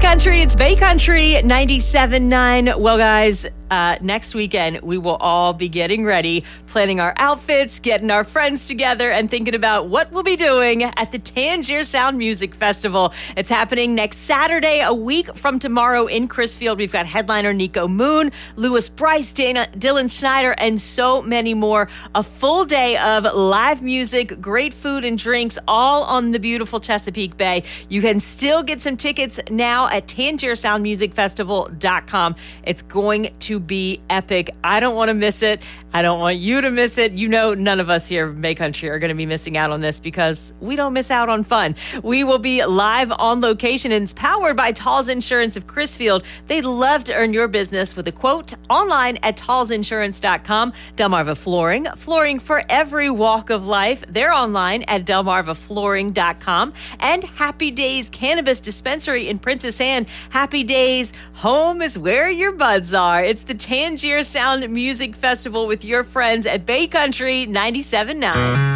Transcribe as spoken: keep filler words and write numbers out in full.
Country. It's Bay Country ninety-seven point nine. Well, guys, uh, next weekend we will all be getting ready, planning our outfits, getting our friends together, and thinking about what we'll be doing at the Tangier Sound Music Festival. It's happening next Saturday, a week from tomorrow in Crisfield. We've got headliner Nico Moon, Louis Bryce, Dana, Dylan Schneider, and so many more. A full day of live music, great food and drinks, all on the beautiful Chesapeake Bay. You can still get some tickets now at Tangier Sound Music Festival dot com. It's going to be epic. I don't want to miss it. I don't want you to miss it. You know, none of us here in Bay Country are going to be missing out on this because we don't miss out on fun. We will be live on location, and it's powered by Talls Insurance of Crisfield. They'd love to earn your business with a quote online at talls insurance dot com. Delmarva Flooring, flooring for every walk of life. They're online at delmarva flooring dot com. And Happy Days Cannabis Dispensary in Princess Anne. Happy Days, home is where your buds are. It's the Tangier Sound Music Festival with your friends at Bay Country ninety-seven point nine.